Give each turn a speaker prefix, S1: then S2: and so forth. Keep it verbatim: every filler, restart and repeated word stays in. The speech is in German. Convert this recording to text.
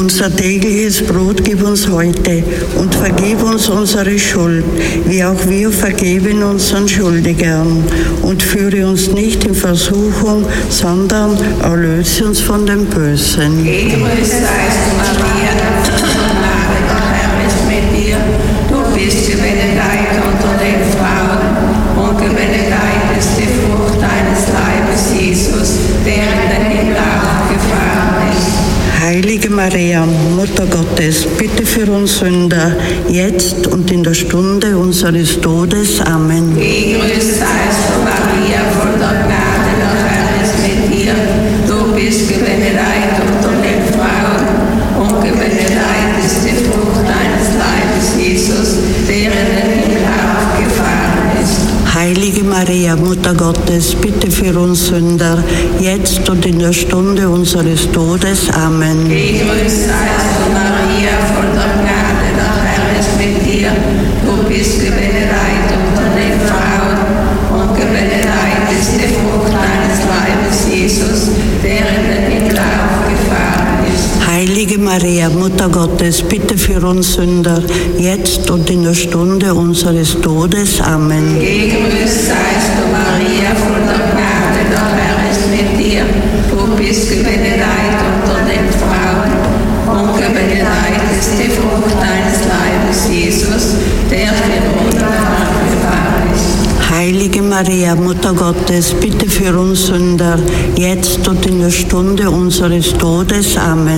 S1: Unser tägliches Brot gib uns heute und vergib uns unsere Schuld, wie auch wir vergeben unseren Schuldigern. Und führe uns nicht in Versuchung, sondern erlöse uns von dem Bösen.
S2: Gegrüßt seist du, Maria, voll Gnade, der Herr ist mit dir. Du bist gebenedeit unter den Frauen und gebenedeit ist die Frucht deines Leibes, Jesus, der in den Himmel aufgefahren ist.
S1: Heilige Maria, Mutter Gottes, bitte für uns Sünder, jetzt und in der Stunde unseres Todes. Amen.
S2: Gegrüßt seist du, Maria, voll der Gnade, der Herr ist mit dir. Du bist gebenedeit unter den Frauen und gebenedeit ist die Frucht deines Leibes, Jesus, der in den Himmel aufgefahren ist.
S1: Heilige Maria, Mutter Gottes, bitte für uns Sünder, jetzt und in der Stunde unseres Todes. Amen.
S2: Gegrüßt seist du, Maria, voll der Gnade, der Herr ist mit dir. Du bist gebenedeit unter den Frauen und gebenedeit ist die Frucht deines Leibes, Jesus, der in den Himmel aufgefahren ist.
S1: Heilige Maria, Mutter Gottes, bitte für uns Sünder, jetzt und in der Stunde unseres Todes. Amen.
S2: Gegrüßt seist du, Maria, voll der Gnade, der Herr ist mit dir. Du bist gebenedeit unter den Frauen und gebenedeit ist die Frucht deines Leibes, Jesus, der für uns aufgefahren ist.
S1: Heilige Maria, Mutter Gottes, bitte für uns Sünder, jetzt und in der Stunde unseres Todes. Amen.